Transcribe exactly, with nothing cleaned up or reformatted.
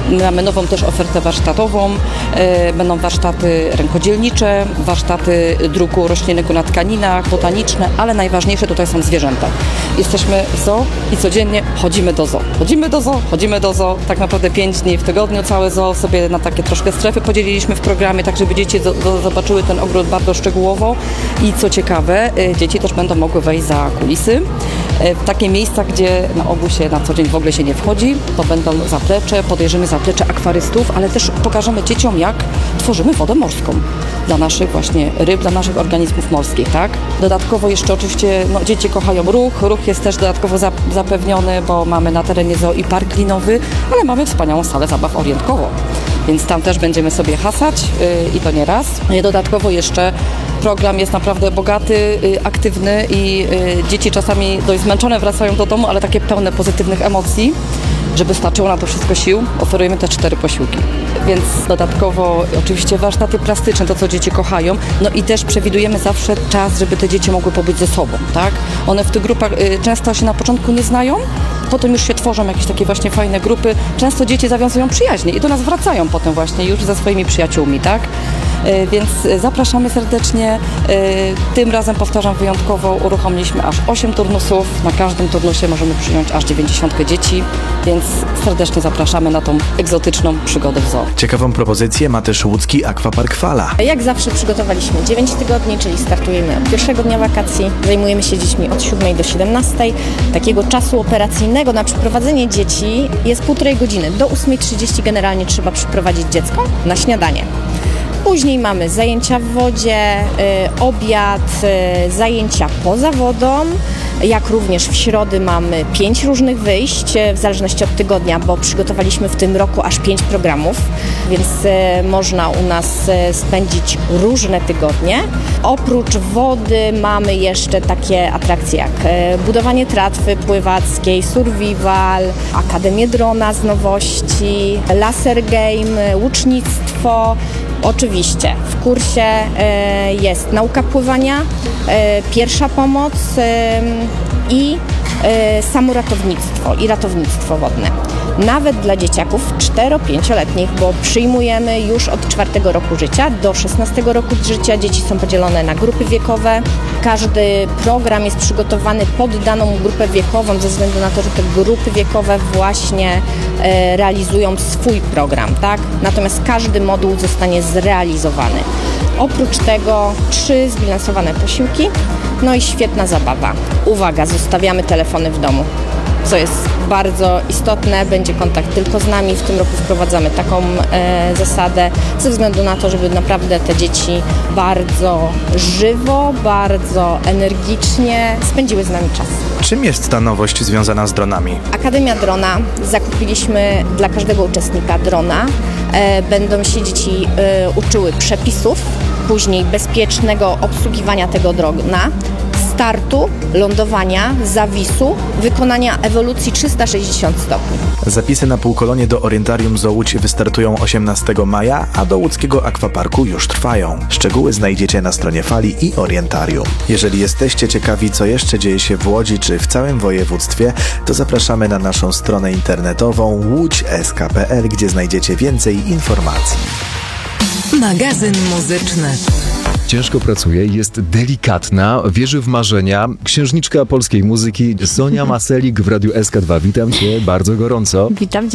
Mamy nową też ofertę warsztatową, będą warsztaty rękodzielnicze, warsztaty druku roślinnego na tkaninach, botaniczne, ale najważniejsze tutaj są zwierzęta. Jesteśmy w zoo i codziennie chodzimy do zoo. Chodzimy do zoo, chodzimy do zoo, tak naprawdę pięć dni w tygodniu całe zoo sobie na takie troszkę strefy podzieliliśmy w programie, tak żeby dzieci zobaczyły ten ogród bardzo szczegółowo i co ciekawe, dzieci też będą mogły wejść za kulisy. W takie miejsca, gdzie na ogół się na co dzień w ogóle się nie wchodzi, to będą zaplecze, podejrzymy zaplecze akwarystów, ale też pokażemy dzieciom, jak tworzymy wodę morską dla naszych właśnie ryb, dla naszych organizmów morskich, tak? Dodatkowo jeszcze oczywiście no, dzieci kochają ruch, ruch jest też dodatkowo za, zapewniony, bo mamy na terenie zoo i park linowy, ale mamy wspaniałą salę zabaw orientową, więc tam też będziemy sobie hasać yy, i to nie raz. Dodatkowo jeszcze program jest naprawdę bogaty, yy, aktywny i yy, dzieci czasami dość zmęczone wracają do domu, ale takie pełne pozytywnych emocji. Żeby starczyło na to wszystko sił, oferujemy te cztery posiłki. Więc dodatkowo oczywiście warsztaty plastyczne, to co dzieci kochają, no i też przewidujemy zawsze czas, żeby te dzieci mogły pobyć ze sobą, tak? One w tych grupach y, często się na początku nie znają, potem już się tworzą jakieś takie właśnie fajne grupy. Często dzieci zawiązują przyjaźnie i do nas wracają potem właśnie już ze swoimi przyjaciółmi, tak? Y, więc zapraszamy serdecznie. Y, tym razem, powtarzam, wyjątkowo uruchomiliśmy aż osiem turnusów. Na każdym turnusie możemy przyjąć aż dziewięćdziesiąt dzieci, więc serdecznie zapraszamy na tą egzotyczną przygodę w zoo. Ciekawą propozycję ma też łódzki Aquapark Fala. Jak zawsze przygotowaliśmy dziewięć tygodni, czyli startujemy od pierwszego dnia wakacji. Zajmujemy się dziećmi od siódmej do siedemnastej. Takiego czasu operacyjnego na przyprowadzenie dzieci jest półtorej godziny. Do ósmej trzydzieści generalnie trzeba przyprowadzić dziecko na śniadanie. Później mamy zajęcia w wodzie, y, obiad, y, zajęcia poza wodą, jak również w środy mamy pięć różnych wyjść, y, w zależności od tygodnia, bo przygotowaliśmy w tym roku aż pięć programów, więc y, można u nas y, spędzić różne tygodnie. Oprócz wody mamy jeszcze takie atrakcje jak y, budowanie tratwy pływackiej, survival, Akademię Drona z nowości, laser game, łucznictwo. Oczywiście w kursie y, jest nauka pływania, y, pierwsza pomoc y, i y, samoratownictwo i ratownictwo wodne. Nawet dla dzieciaków cztero-pięcioletnich, bo przyjmujemy już od czwartego roku życia do szesnastego roku życia. Dzieci są podzielone na grupy wiekowe. Każdy program jest przygotowany pod daną grupę wiekową, ze względu na to, że te grupy wiekowe właśnie e, realizują swój program, tak? Natomiast każdy moduł zostanie zrealizowany. Oprócz tego trzy zbilansowane posiłki, no i świetna zabawa. Uwaga, zostawiamy telefony w domu, co jest bardzo istotne, będzie kontakt tylko z nami. W tym roku wprowadzamy taką e, zasadę, ze względu na to, żeby naprawdę te dzieci bardzo żywo, bardzo energicznie spędziły z nami czas. Czym jest ta nowość związana z dronami? Akademia Drona. Zakupiliśmy dla każdego uczestnika drona. E, będą się dzieci e, uczyły przepisów, później bezpiecznego obsługiwania tego drona, startu, lądowania, zawisu, wykonania ewolucji trzysta sześćdziesiąt stopni. Zapisy na półkolonie do Orientarium Zoo Łódź wystartują osiemnastego maja, a do łódzkiego akwaparku już trwają. Szczegóły znajdziecie na stronie Fali i Orientarium. Jeżeli jesteście ciekawi, co jeszcze dzieje się w Łodzi czy w całym województwie, to zapraszamy na naszą stronę internetową łódź kropka s k kropka p l, gdzie znajdziecie więcej informacji. Magazyn muzyczny. Ciężko pracuje, jest delikatna, wierzy w marzenia. Księżniczka polskiej muzyki Sonia Maselik w Radiu S K dwa. Witam Cię bardzo gorąco. Witam.